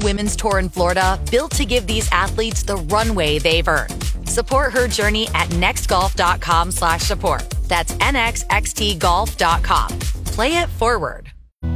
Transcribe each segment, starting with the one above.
women's tour in Florida, built to give these athletes the runway they've earned. Support her journey at nextgolf.com/support. That's nxxtgolf.com. Play it forward.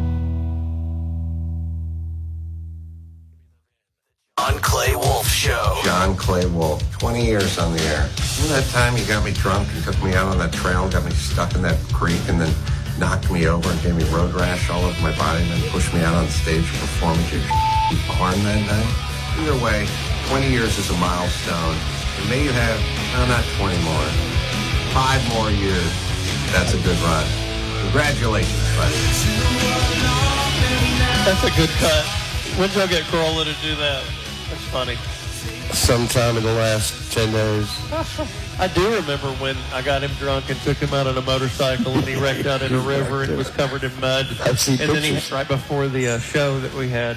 John Clay Wolf Show. John Clay Wolf, 20 years on the air. Remember that time you got me drunk and took me out on that trail, got me stuck in that creek, and then knocked me over and gave me road rash all over my body, and then pushed me out on stage to perform at your barn that night? Either way, 20 years is a milestone. And may you have, no, not 20 more, 5 more years. That's a good run. Congratulations, buddy. That's a good cut. When did y'all get Corolla to do that? That's funny. Sometime in the last 10 days. I do remember when I got him drunk and took him out on a motorcycle and he wrecked out in a river and was covered in mud. I've seen and pictures. Then he right before the show that we had.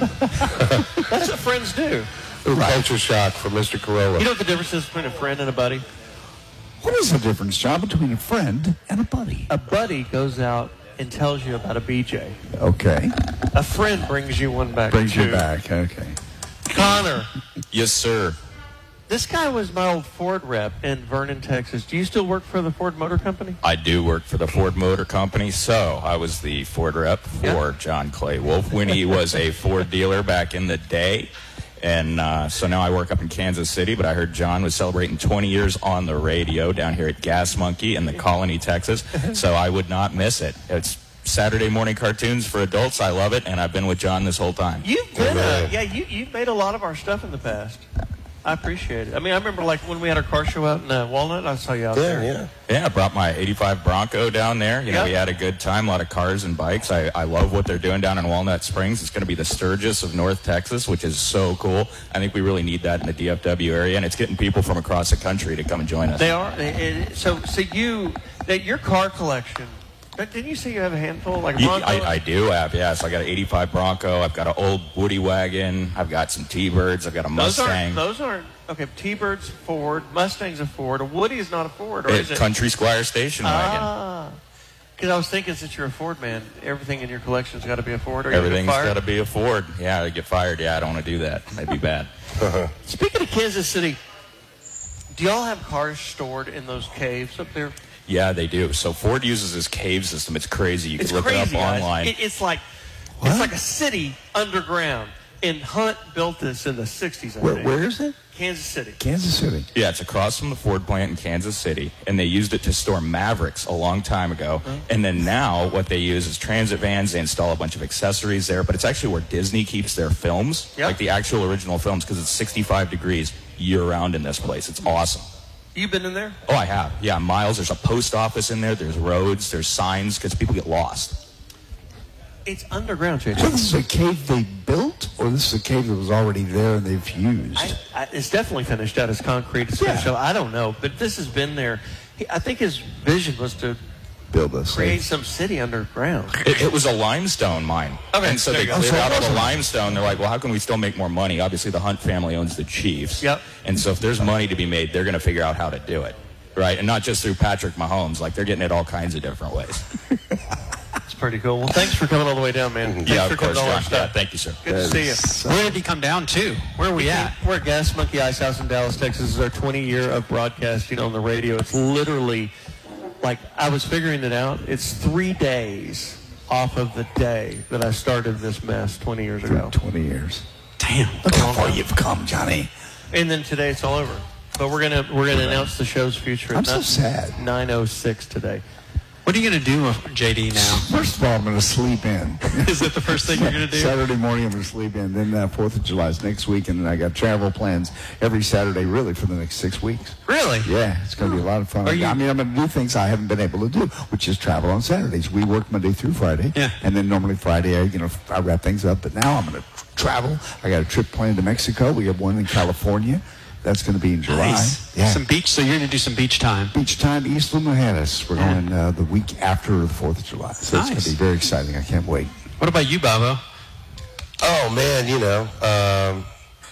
That's what friends do. Culture shock for Mr. Corolla. You know what the difference is between a friend and a buddy? What is the difference, John, between a friend and a buddy? A buddy goes out and tells you about a BJ. Okay. A friend brings you one back. Brings too. you back, okay. Connor. Yes, sir. This guy was my old Ford rep in Vernon, Texas. Do you still work for the Ford Motor Company? I do work for the Ford Motor Company, so I was the Ford rep for John Clay Wolf when he was a Ford dealer back in the day. And so now I work up in Kansas City, but I heard John was celebrating 20 years on the radio down here at Gas Monkey in the Colony, Texas, so I would not miss it. It's Saturday morning cartoons for adults. I love it, and I've been with John this whole time. You've been you've made a lot of our stuff in the past. I appreciate it. I mean, I remember like when we had our car show out in Walnut, I saw you out there. Yeah, I brought my 85 Bronco down there. You know, we had a good time, a lot of cars and bikes. I love what they're doing down in Walnut Springs. It's going to be the Sturgis of North Texas, which is so cool. I think we really need that in the DFW area, and it's getting people from across the country to come and join us. They are. So your car collection, didn't you say you have a handful? Like a Bronco? I do have, yeah. So I got an 85 Bronco. I've got an old Woody wagon. I've got some T-Birds. I've got a Mustang. Those aren't okay, T-Bird's Ford. Mustang's a Ford. A Woody is not a Ford, or is it? Country Squire station wagon. Because I was thinking, since you're a Ford man, everything in your collection's got to be a Ford. Or Everything's got to be a Ford. Yeah, I get fired. Yeah, I don't want to do that. That'd be bad. Speaking of Kansas City, do y'all have cars stored in those caves up there? Yeah, they do. So Ford uses this cave system. It's crazy. You can look it up online. It's like a city underground. And Hunt built this in the 60s, I think. Where is it? Kansas City. Kansas City. Yeah, it's across from the Ford plant in Kansas City, and they used it to store Mavericks a long time ago. And then now what they use is transit vans. They install a bunch of accessories there, but it's actually where Disney keeps their films, like the actual original films, because it's 65 degrees year-round in this place. It's awesome. You've been in there? Oh, I have. Yeah, miles. There's a post office in there. There's roads. There's signs, because people get lost. It's underground, Jay. So this is a cave they built, or this is a cave that was already there and they've used? It's definitely finished out. It's concrete. It's finished out. I don't know, but this has been there. I think his vision was to build this, create some city underground. It was a limestone mine. Okay, and so they cleared out all the limestone. They're like, well, how can we still make more money? Obviously, the Hunt family owns the Chiefs. Yep. And so if there's money to be made, they're going to figure out how to do it. Right? And not just through Patrick Mahomes. Like, they're getting it all kinds of different ways. It's pretty cool. Well, thanks for coming all the way down, man. Yeah, thanks of for course, all our John. stuff. Yeah, thank you, sir. Good to see you. Where did he come down to? Where are we at? We're at Gas Monkey Ice House in Dallas, Texas. This is our 20 year of broadcasting on the radio. It's literally, like, I was figuring it out. It's 3 days off of the day that I started this mess 20 years ago. 20 years. Damn. Look how far you've come, Johnny. And then today it's all over. But we're gonna announce the show's future. I'm so sad. 9:06 today. What are you going to do with JD now? First of all, I'm going to sleep in. Is that the first thing you're going to do? Saturday morning, I'm going to sleep in. Then 4th of July is next week, and then I got travel plans every Saturday, really, for the next 6 weeks. Really? Yeah, it's going to be a lot of fun. I'm going to do things I haven't been able to do, which is travel on Saturdays. We work Monday through Friday, and then normally Friday, I wrap things up. But now I'm going to travel. I got a trip planned to Mexico. We have one in California. That's going to be in July. Nice. Yeah. Some beach, so you're going to do some beach time. Beach time, East Mujeres. We're going the week after the 4th of July. So it's going to be very exciting. I can't wait. What about you, Bobo? Oh, man,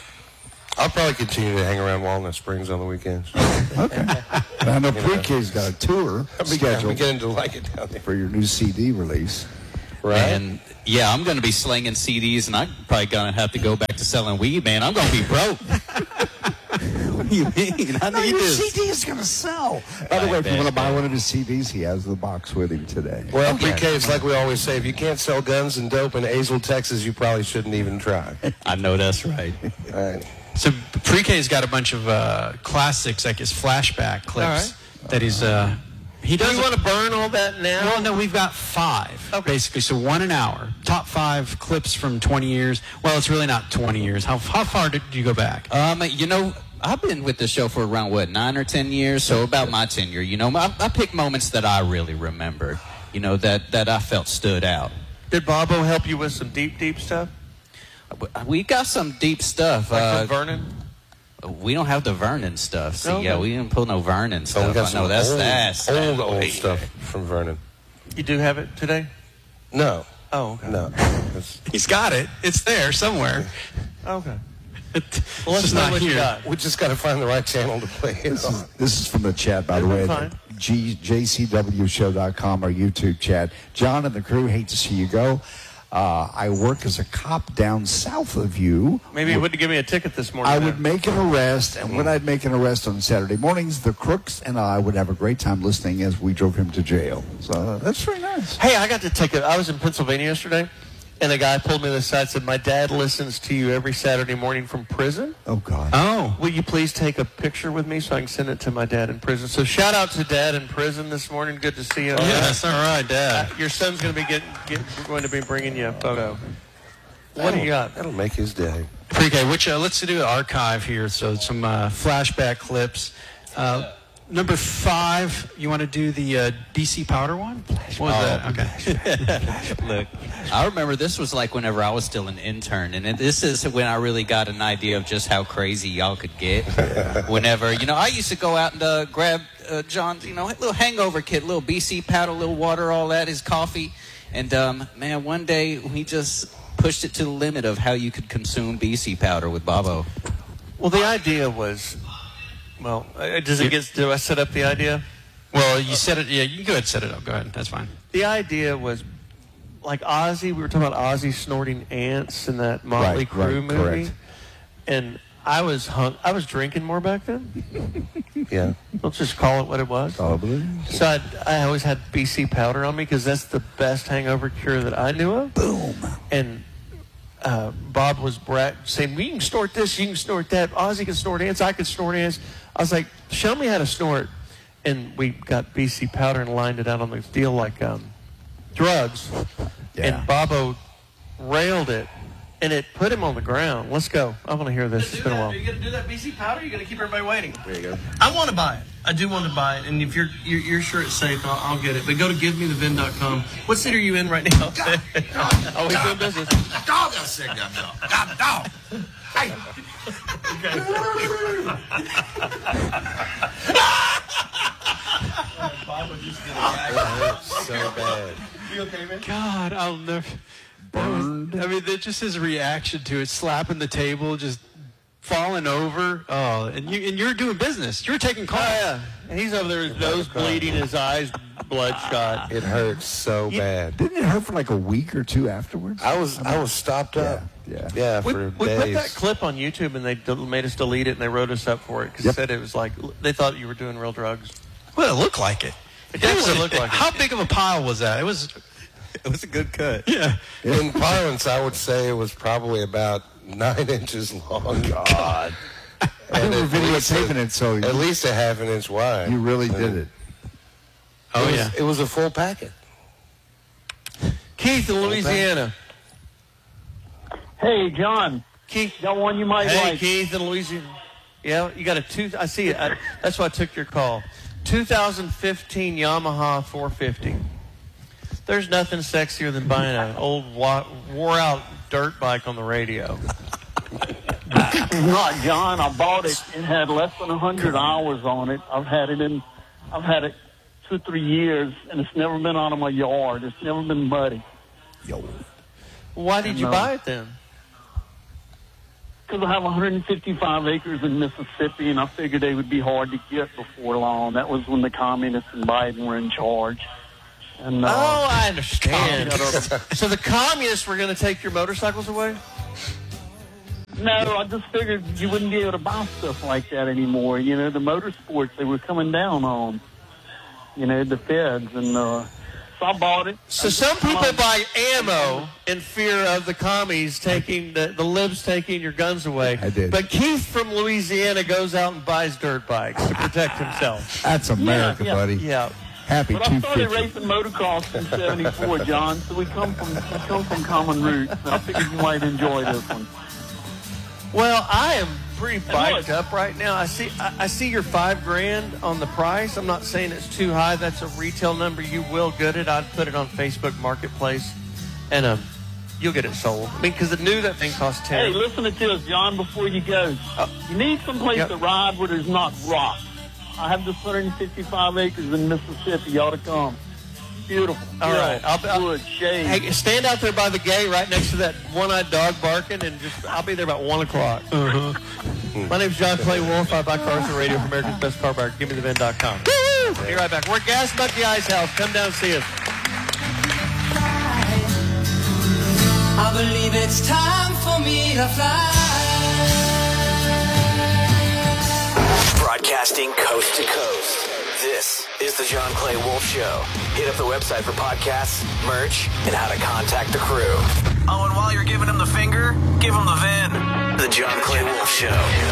I'll probably continue to hang around Walnut Springs on the weekends. Okay. And I know Pre-K's got a tour scheduled. I'm beginning to like it down there. For your new CD release. Right. And yeah, I'm going to be slinging CDs, and I'm probably going to have to go back to selling weed, man. I'm going to be broke. What do you mean? I need your this. CD is going to sell. By the way, if you want to buy one of his CDs, he has the box with him today. Well, Pre-K, it's like we always say, if you can't sell guns and dope in Azle, Texas, you probably shouldn't even try. I know that's right. All right. So Pre-K's got a bunch of classics, like his flashback clips that he's. He doesn't. Do you want to burn all that now? Well, no, we've got 5, basically. So 1 an hour. Top 5 clips from 20 years. Well, it's really not 20 years. How far did you go back? You know, I've been with the show for around, 9 or 10 years? So about my tenure, you know, I pick moments that I really remembered, you know, that I felt stood out. Did Bobo help you with some deep stuff? We got some deep stuff. Like from Vernon? We don't have the Vernon stuff. See, Okay. yeah, we didn't pull no Vernon stuff. we got I know that's old stuff from Vernon. You do have it today? No. Oh, okay. No. He's got it. It's there somewhere. Okay. Well, let's know what you here. got. We just got to find the right channel to play it on. This is from the chat, by the way. Fine. JCWshow.com, our YouTube chat. John and the crew, hate to see you go. I work as a cop down south of you. Maybe you wouldn't give me a ticket this morning. I then. would make an arrest, and when I'd make an arrest on Saturday mornings, the crooks and I would have a great time listening as we drove him to jail. So that's very nice. Hey, I got to take I was in Pennsylvania yesterday, and a guy pulled me to the side and said, my dad listens to you every Saturday morning from prison. Oh, God. Oh. Will you please take a picture with me so I can send it to my dad in prison? So shout out to Dad in prison this morning. Good to see you. Yes, all right, Dad. Your son's going to be going to be bringing you a photo. What do you got? That'll make his day. Pre-K, let's do an archive here. So some flashback clips. Number 5, you want to do the DC Powder one? What was that? Okay. Look, I remember this was like whenever I was still an intern, and this is when I really got an idea of just how crazy y'all could get. Whenever, you know, I used to go out and grab John's, you know, little hangover kit, little BC Powder, little water, all that, his coffee. And, man, one day we just pushed it to the limit of how you could consume BC Powder with Bobo. Well, the idea was... Well, do I set up the idea? Well, you set it. Yeah, you go ahead and set it up. Go ahead. That's fine. The idea was like Ozzy. We were talking about Ozzy snorting ants in that Motley Crue movie. Correct. And I was drinking more back then. Yeah. Let's just call it what it was. Probably. So I always had BC Powder on me because that's the best hangover cure that I knew of. Boom. And Bob was saying, we can snort this, you can snort that. Ozzy can snort ants, I can snort ants. I was like, show me how to snort. And we got BC Powder and lined it out on the deal like drugs. Yeah. And Bobo railed it, and it put him on the ground. Let's go. I want to hear this. It's been a while. Are you going to do that BC Powder? Or are you going to keep everybody waiting? There you go. I want to buy it. I do want to buy it. And if you're sure it's safe, I'll get it. But go to givemethevin.com. What city are you in right now? Always doing business. Dog, I said that dog. Hey. So bad. You okay, man? God, I'll never. Burned. I mean, just his reaction to it, slapping the table, just falling over. Oh, and you're doing business. You're taking calls. Oh, yeah. And he's over there, his nose bleeding, his eyes bloodshot. It hurts so bad. Didn't it hurt for like a week or two afterwards? I was stopped up. Yeah. We For put days. that clip on YouTube, and they made us delete it, and they wrote us up for it because they said it was like they thought you were doing real drugs. Well, it looked like it. It definitely looked like it. How big of a pile was that? It was a good cut. Yeah. In parlance, I would say it was probably about 9 inches long. God. And we were videotaping it, so at least a half an inch wide. you really did it. Oh, yeah. It was a full packet. Keith in Louisiana. Hey, John. Keith, got one you might hey, like. Keith in Louisiana. Yeah, you got I see it. That's why I took your call. 2015 Yamaha 450. There's nothing sexier than buying an old wore-out dirt bike on the radio. Not, John. I bought it. It had less than 100 hours on it. I've had it 2 or 3 years, and it's never been out of my yard. It's never been muddy. Why did you buy it then? Because I have 155 acres in Mississippi, and I figured they would be hard to get before long. That was when the communists and Biden were in charge. And, I understand. So the communists were going to take your motorcycles away? No, I just figured you wouldn't be able to buy stuff like that anymore. You know, the motorsports, they were coming down on, you know, the feds. And so I bought it. So some people buy ammo in fear of the commies taking, the libs taking your guns away. I did. But Keith from Louisiana goes out and buys dirt bikes to protect himself. That's America, buddy. Yeah. Happy But I started 250. racing motocross in '74, John. So we come from common roots. And I figured you might enjoy this one. Well, I am pretty biked up right now. I see your $5,000 on the price. I'm not saying it's too high. That's a retail number. You will get it. I'd put it on Facebook Marketplace, and you'll get it sold. I mean, because the new that thing costs $10. Hey, listen to this, John, before you go. You need someplace to ride where there's not rock. I have this 155 acres in Mississippi. You ought to come. Beautiful. All right. Wood, shade. Hey, stand out there by the gate right next to that one-eyed dog barking, and I'll be there about 1 o'clock. My name's John Clay Wolf. I buy cars on the radio for America's Best Car Buyer. GimmeTheVin.com. Be right back. We're at Gas Monkey Ice House. Come down and see us. I believe it's time for me to fly. Broadcasting coast to coast. This is the John Clay Wolf Show. Hit up the website for podcasts, merch, and how to contact the crew. Oh, and while you're giving him the finger, give him the VIN. The John Clay Wolf Show.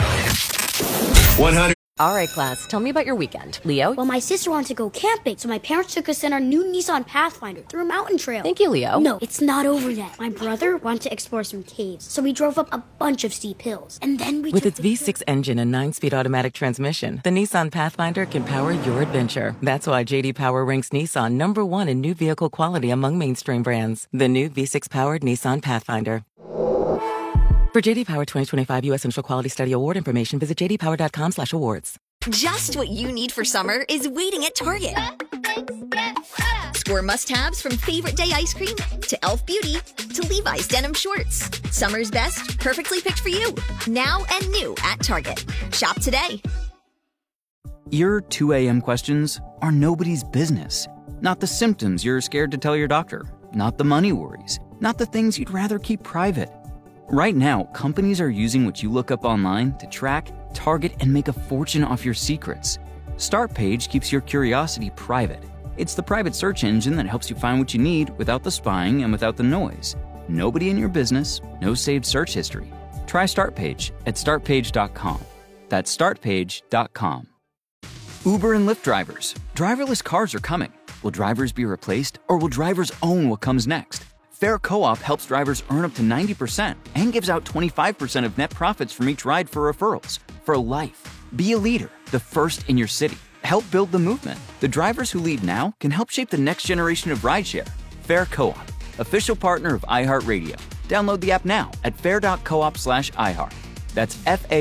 100. All right, class, tell me about your weekend. Leo? Well, my sister wanted to go camping, so my parents took us in our new Nissan Pathfinder through a mountain trail. Thank you, Leo. No, it's not over yet. My brother wanted to explore some caves, so we drove up a bunch of steep hills. And then we With its V6 engine and 9-speed automatic transmission, the Nissan Pathfinder can power your adventure. That's why J.D. Power ranks Nissan #1 in new vehicle quality among mainstream brands. The new V6-powered Nissan Pathfinder. For J.D. Power 2025 U.S. Central Quality Study Award information, visit jdpower.com/awards. Just what you need for summer is waiting at Target. Score must-haves from Favorite Day ice cream to Elf Beauty to Levi's denim shorts. Summer's best, perfectly picked for you. Now and new at Target. Shop today. Your 2 a.m. questions are nobody's business. Not the symptoms you're scared to tell your doctor. Not the money worries. Not the things you'd rather keep private. Right now, companies are using what you look up online to track, target, and make a fortune off your secrets. Startpage keeps your curiosity private. It's the private search engine that helps you find what you need without the spying and without the noise. Nobody in your business, no saved search history. Try Startpage at startpage.com. That's startpage.com. Uber and Lyft drivers. Driverless cars are coming. Will drivers be replaced, or will drivers own what comes next? Fair Co-op helps drivers earn up to 90% and gives out 25% of net profits from each ride for referrals. For life. Be a leader, the first in your city. Help build the movement. The drivers who lead now can help shape the next generation of rideshare. Fair Co-op, official partner of iHeartRadio. Download the app now at fair.coop/iHeart. That's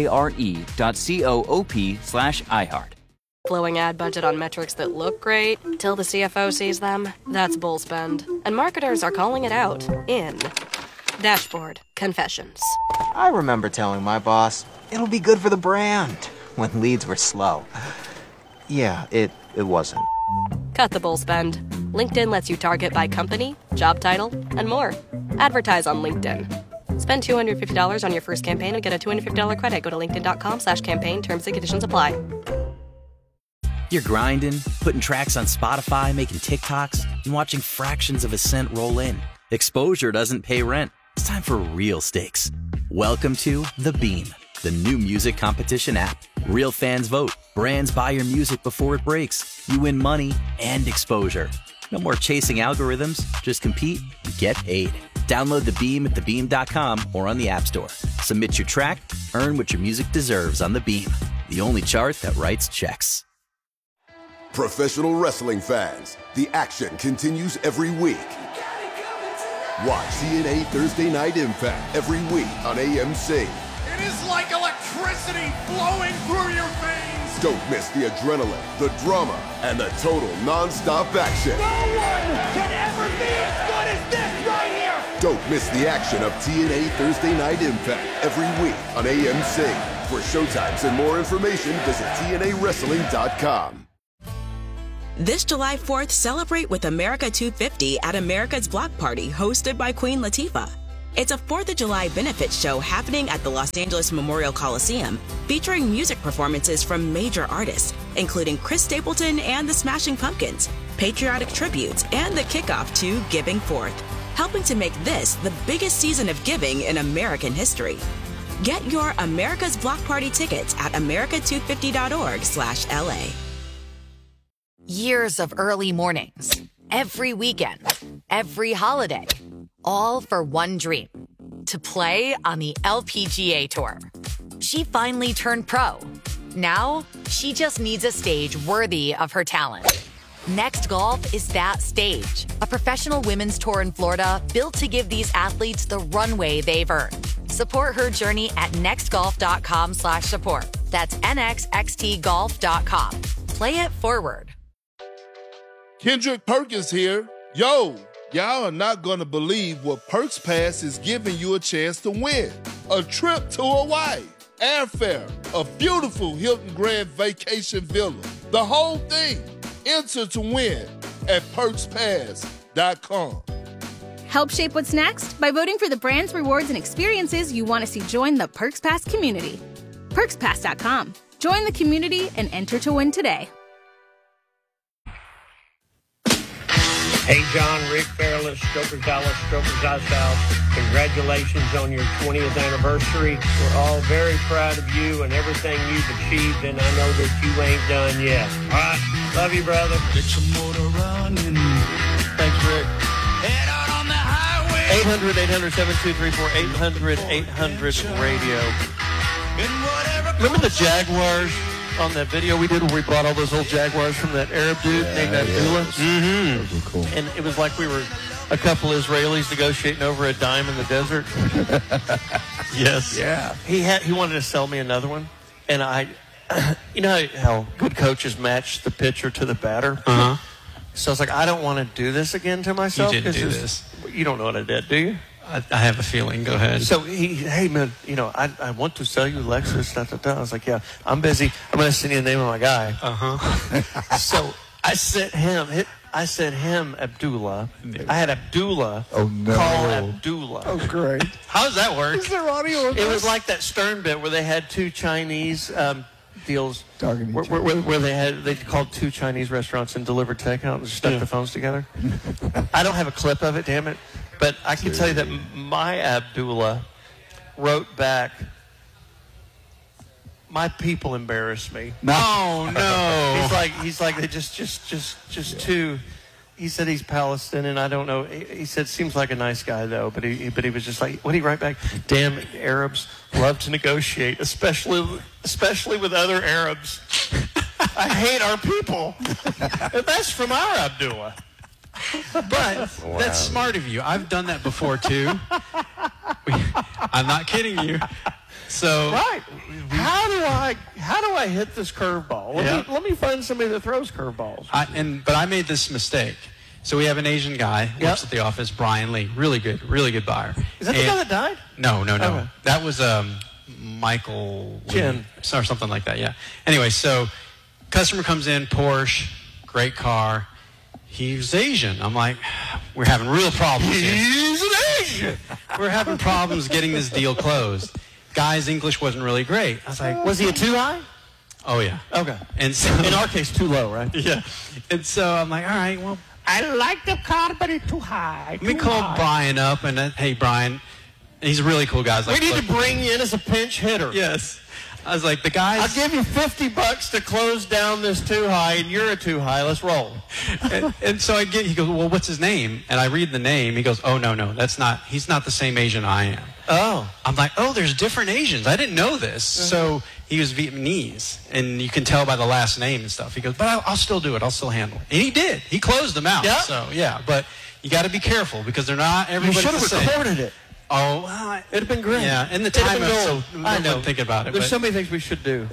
FARE.coop/iHeart. Blowing ad budget on metrics that look great till the CFO sees them. That's bull spend. And marketers are calling it out in Dashboard Confessions. I remember telling my boss, it'll be good for the brand, when leads were slow. Yeah, it wasn't. Cut the bull spend. LinkedIn lets you target by company, job title, and more. Advertise on LinkedIn. Spend $250 on your first campaign and get a $250 credit. Go to linkedin.com/campaign. Terms and conditions apply. You're grinding, putting tracks on Spotify, making TikToks, and watching fractions of a cent roll in. Exposure doesn't pay rent. It's time for real stakes. Welcome to The Beam, the new music competition app. Real fans vote. Brands buy your music before it breaks. You win money and exposure. No more chasing algorithms. Just compete and get paid. Download The Beam at thebeam.com or on the App Store. Submit your track, earn what your music deserves on The Beam, the only chart that writes checks. Professional wrestling fans, the action continues every week. Watch TNA Thursday Night Impact every week on AMC. It is like electricity flowing through your veins. Don't miss the adrenaline, the drama, and the total non-stop action. No one can ever be as good as this right here. Don't miss the action of TNA Thursday Night Impact every week on AMC. For showtimes and more information, visit TNAWrestling.com. This July 4th, celebrate with America 250 at America's Block Party, hosted by Queen Latifah. It's a 4th of July benefit show happening at the Los Angeles Memorial Coliseum, featuring music performances from major artists, including Chris Stapleton and the Smashing Pumpkins, patriotic tributes, and the kickoff to Giving Forth, helping to make this the biggest season of giving in American history. Get your America's Block Party tickets at america250.org/LA. Years of early mornings, every weekend, every holiday, all for one dream, to play on the LPGA Tour. She finally turned pro. Now, she just needs a stage worthy of her talent. Next Golf is that stage, a professional women's tour in Florida built to give these athletes the runway they've earned. Support her journey at nextgolf.com/support. That's nxxtgolf.com. Play it forward. Kendrick Perkins here. Yo, y'all are not going to believe what Perks Pass is giving you a chance to win. A trip to Hawaii, airfare, a beautiful Hilton Grand Vacation Villa. The whole thing. Enter to win at PerksPass.com. Help shape what's next by voting for the brands, rewards, and experiences you want to see join the Perks Pass community. PerksPass.com. Join the community and enter to win today. Hey, John, Rick Fairless, Strokers Dallas, Strokers South. Congratulations on your 20th anniversary. We're all very proud of you and everything you've achieved, and I know that you ain't done yet. All right, love you, brother. Get your motor running. Thanks, Rick. Head out on the highway. 800-800-7234, 800-800-RADIO. Remember the Jaguars on that video we did where we brought all those old Jaguars from that Arab dude named Abdullah? Mm-hmm. Those were cool. And it was like we were a couple Israelis negotiating over a dime in the desert. Yes. Yeah. He wanted to sell me another one, and I, you know how good coaches match the pitcher to the batter? Uh-huh. So I was like, I don't want to do this again to myself. You didn't do this. You don't know what I did, do you? I have a feeling. Go ahead. So hey man, you know, I want to sell you Lexus. Da, da, da. I was like, yeah, I'm busy. I'm going to send you the name of my guy. Uh-huh. So I sent him Abdullah. I had Abdullah call Abdullah. Oh, great. How does that work? Is there audio of It this? was like that Stern bit where they had two Chinese deals Talking each where they called two Chinese restaurants and delivered takeout and stuck the phones together. I don't have a clip of it, damn it. But I can tell you that my Abdullah wrote back, my people embarrass me. No. Oh, no. He's like they just too. He said he's Palestinian. I don't know. He said seems like a nice guy though, but he was just like, what did he write back? Damn, Arabs love to negotiate, especially with other Arabs. I hate our people. And that's from our Abdullah. But that's smart of you. I've done that before too. I'm not kidding you. So right, how do I hit this curveball? Let me find somebody that throws curveballs. But I made this mistake. So we have an Asian guy works at the office, Brian Lee, really good buyer. Is that the guy that died? No. Okay. That was Michael Chen Lee, or something like that. Yeah. Anyway, so customer comes in, Porsche, great car. He's Asian. I'm like, we're having real problems here. He's an Asian. We're having problems getting this deal closed. Guy's English wasn't really great. I was like, was he a too high? Oh, yeah. Okay. And so, in our case, too low, right? Yeah. And so I'm like, all right, well, I like the car, but it's too high. Let me call Brian up, and hey, Brian, he's a really cool guy. We need to bring you in as a pinch hitter. Yes. I was like, the guys. I'll give you $50 to close down this too high, and you're a too high. Let's roll. and so he goes, well, what's his name? And I read the name. He goes, oh, no, he's not the same Asian I am. Oh. I'm like, oh, there's different Asians. I didn't know this. So he was Vietnamese, and you can tell by the last name and stuff. He goes, but I'll still do it. I'll still handle it. And he did. He closed them out. Yep. So, yeah, but you got to be careful because they're not everybody. You should have recorded it. Oh, well, it'd have been great. Yeah, in the time of I know. Think about it. There's so many things we should do.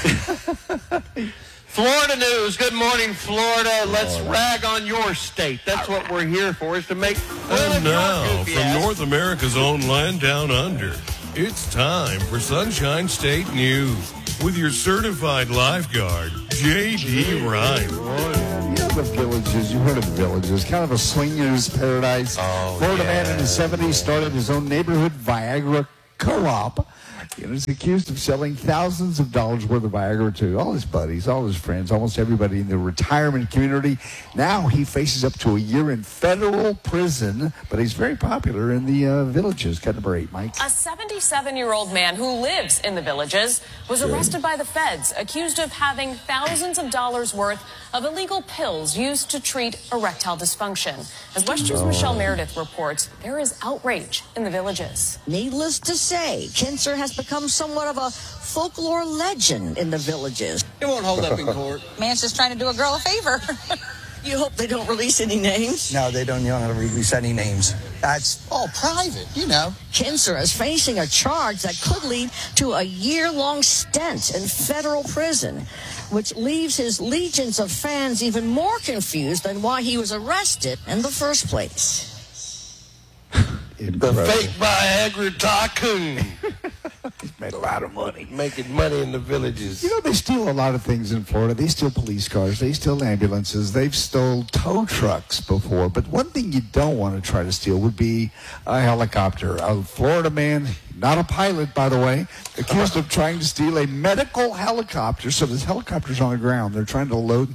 Florida news. Good morning, Florida. Let's rag on your state. That's what we're here for, is to make fun And of now, your goofy from ass. North America's own land down under, it's time for Sunshine State News with your certified lifeguard, J.D. Ryan. the Villages. You heard of the Villages. Kind of a swingers paradise. Florida man in the 70s started his own neighborhood Viagra co-op. And is accused of selling thousands of dollars worth of Viagra to all his buddies, all his friends, almost everybody in the retirement community. Now he faces up to a year in federal prison, but he's very popular in the Villages. Cut number 8, Mike. A 77-year-old man who lives in the Villages was arrested by the feds, accused of having thousands of dollars worth of illegal pills used to treat erectile dysfunction. As West News' Michelle Meredith reports, there is outrage in the Villages. Needless to say, Kinzer has become somewhat of a folklore legend in the Villages. It won't hold up in court. Man's just trying to do a girl a favor. You hope they don't release any names? No, they don't release any names. That's all private, you know. Kinzer is facing a charge that could lead to a year-long stint in federal prison, which leaves his legions of fans even more confused than why he was arrested in the first place. Incredible. The fake Viagra tycoon. He's made a lot of money. Making money in the Villages. You know, they steal a lot of things in Florida. They steal police cars. They steal ambulances. They've stole tow trucks before. But one thing you don't want to try to steal would be a helicopter. A Florida man, not a pilot, by the way, accused of trying to steal a medical helicopter. So this helicopter's on the ground. They're trying to load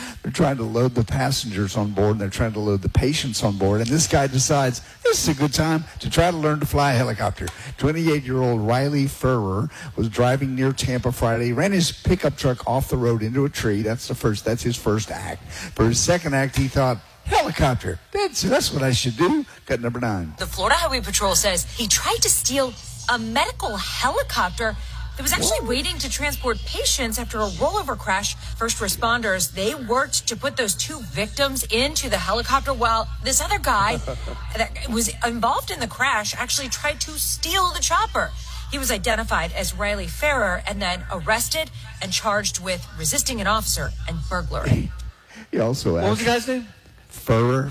the passengers on board, and they're trying to load the patients on board. And this guy decides this is a good time to try to learn to fly a helicopter. 28-year-old Riley Ferrer was driving near Tampa Friday, ran his pickup truck off the road into a tree. That's his first act. For his second act, he thought, helicopter, that's what I should do. Cut number 9. The Florida Highway Patrol says he tried to steal a medical helicopter that was actually waiting to transport patients after a rollover crash. First responders, they worked to put those 2 victims into the helicopter while this other guy that was involved in the crash actually tried to steal the chopper. He was identified as Riley Ferrer and then arrested and charged with resisting an officer and burglary. He also what was the guy's name? Ferrer.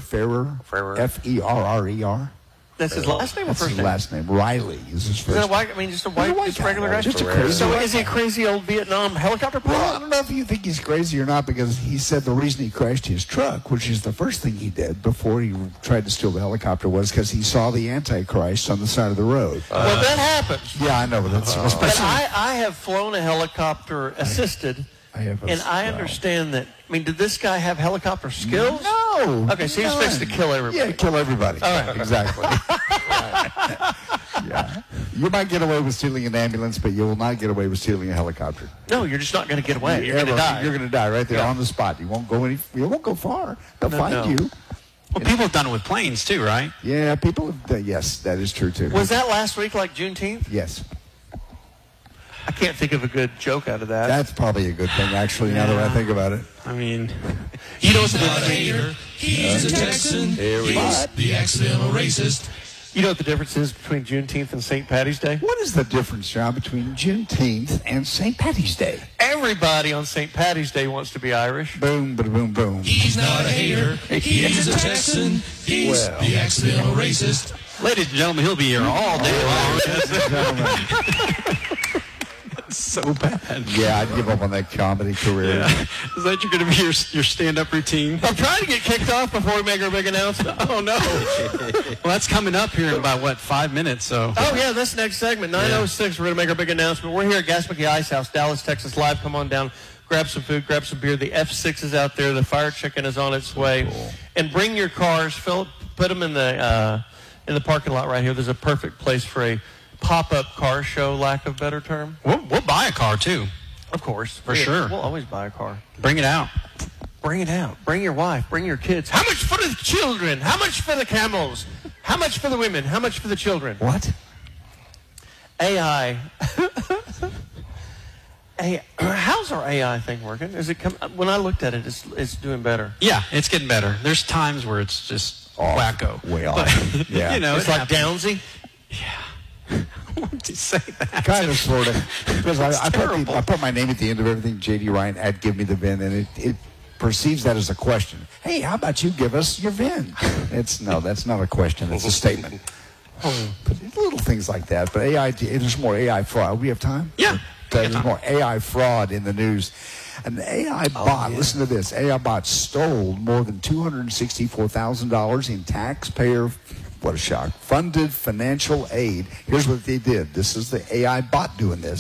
Ferrer. That's his last name or That's first his name? last name. Riley is his first name. Just a regular guy? Just a crazy So white is he a crazy old Vietnam helicopter pilot? Well, I don't know if you think he's crazy or not, because he said the reason he crashed his truck, which is the first thing he did before he tried to steal the helicopter, was because he saw the Antichrist on the side of the road. Well, that happens. Yeah, I know, but that's But I have flown a helicopter assisted. I understand that. I mean, did this guy have helicopter skills? No. Okay, so he's fixed to kill everybody. Yeah, kill everybody. All right. Exactly. Yeah. You might get away with stealing an ambulance, but you will not get away with stealing a helicopter. No, you're just not going to get away. You're going to die. You're going to die right there on the spot. You won't go far. They'll find you. Well, people have done it with planes too, right? Yeah, people have. Yes, that is true too. Was that last week, like Juneteenth? Yes. I can't think of a good joke out of that. That's probably a good thing, actually, now that I think about it. I mean, you know what's the difference? He's a Texan. He's the accidental racist. You know what the difference is between Juneteenth and St. Patty's Day? What is the difference, John, between Juneteenth and St. Patty's Day? Everybody on St. Patty's Day wants to be Irish. Boom, boom, boom. He's not a hater. He's a Texan. He's the accidental racist. Ladies and gentlemen, he'll be here all day long. So bad. Yeah, I'd give up on that comedy career. Yeah. Is that going to be your stand-up routine? I'm trying to get kicked off before we make our big announcement. Oh, no. Well, that's coming up here in about, 5 minutes, so. Oh, yeah, that's the next segment. 9:06, we're going to make our big announcement. We're here at Gas Monkey Ice House, Dallas, Texas, live. Come on down, grab some food, grab some beer. The F6 is out there. The Fire Chicken is on its way. Cool. And bring your cars, put them in the parking lot right here. There's a perfect place for a pop-up car show, lack of better term. We'll buy a car, too. Of course. For sure. We'll always buy a car. Bring it out. Bring it out. Bring your wife. Bring your kids. How much for the children? How much for the camels? How much for the women? How much for the children? What? AI. How's our AI thing working? Is it when I looked at it, it's doing better. Yeah, it's getting better. There's times where it's just wacko. Way off. But, yeah. You know, it's like Downsy. Yeah. Why would you say that? Kind of, sort of. Because I put my name at the end of everything. J.D. Ryan at Give Me the VIN, and it perceives that as a question. Hey, how about you give us your VIN? That's not a question. It's a statement. But little things like that. But AI, there's more AI fraud. We have time? Yeah. There's more AI fraud in the news. An AI bot, listen to this, AI bot stole more than $264,000 in taxpayer, what a shock, funded financial aid. Here's what they did. This is the AI bot doing this.